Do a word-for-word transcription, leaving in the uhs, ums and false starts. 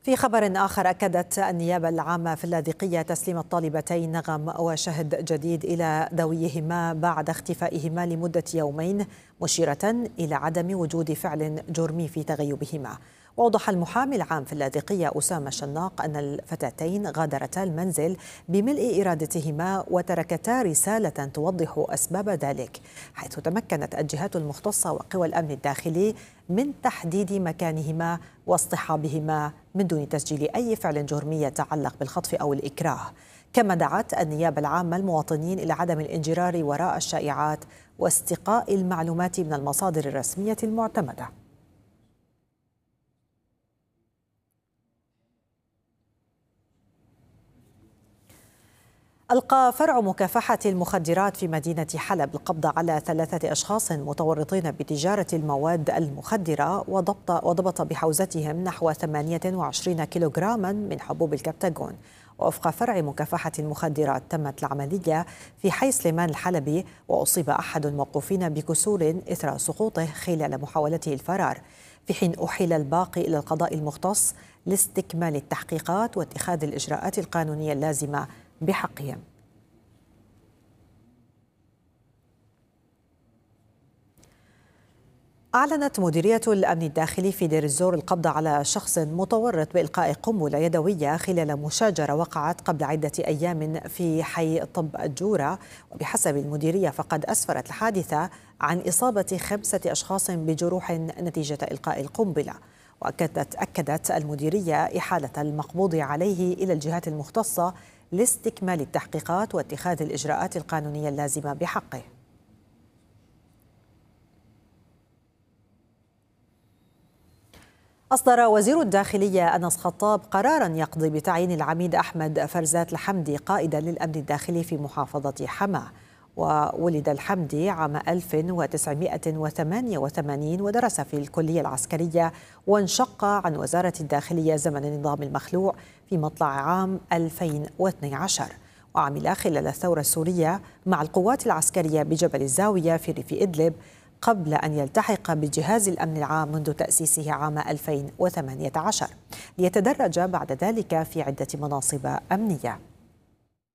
في خبر آخر، أكدت النيابة العامة في اللاذقية تسليم الطالبتين نغم وشهد جديد إلى ذويهما بعد اختفائهما لمدة يومين، مشيرة إلى عدم وجود فعل جرمي في تغيبهما. وأوضح المحامي العام في اللاذقية أسامة شناق أن الفتاتين غادرتا المنزل بملء إرادتهما وتركتا رسالة توضح أسباب ذلك، حيث تمكنت الجهات المختصة وقوى الأمن الداخلي من تحديد مكانهما واصطحابهما من دون تسجيل أي فعل جرمي يتعلق بالخطف أو الإكراه. كما دعت النيابة العامة المواطنين إلى عدم الانجرار وراء الشائعات واستقاء المعلومات من المصادر الرسمية المعتمدة. ألقى فرع مكافحة المخدرات في مدينة حلب القبض على ثلاثة أشخاص متورطين بتجارة المواد المخدرة وضبط, وضبط بحوزتهم نحو ثمانية وعشرين كيلوغراما من حبوب الكبتاجون. ووفق فرع مكافحة المخدرات تمت العملية في حي سليمان الحلبي، وأصيب أحد الموقوفين بكسور إثر سقوطه خلال محاولته الفرار، في حين أحيل الباقي إلى القضاء المختص لاستكمال التحقيقات واتخاذ الإجراءات القانونية اللازمة بحقهم. أعلنت مديرية الأمن الداخلي في دير الزور القبض على شخص متورط بإلقاء قنبلة يدوية خلال مشاجرة وقعت قبل عدة أيام في حي طب الجورة. وبحسب المديرية فقد أسفرت الحادثة عن إصابة خمسة أشخاص بجروح نتيجة إلقاء القنبلة. وأكدت أكدت المديرية إحالة المقبوض عليه إلى الجهات المختصة لاستكمال التحقيقات واتخاذ الإجراءات القانونية اللازمة بحقه. أصدر وزير الداخلية أنس خطاب قراراً يقضي بتعيين العميد أحمد فرزات الحمدي قائداً للأمن الداخلي في محافظة حماة. وولد الحمدي عام ألف وتسعمائة وثمانية وثمانين ودرس في الكلية العسكرية، وانشق عن وزارة الداخلية زمن النظام المخلوع في مطلع عام ألفين واثني عشر، وعمل خلال الثورة السورية مع القوات العسكرية بجبل الزاوية في ريف إدلب، قبل أن يلتحق بجهاز الأمن العام منذ تأسيسه عام ألفين وثمانية عشر، ليتدرج بعد ذلك في عدة مناصب أمنية.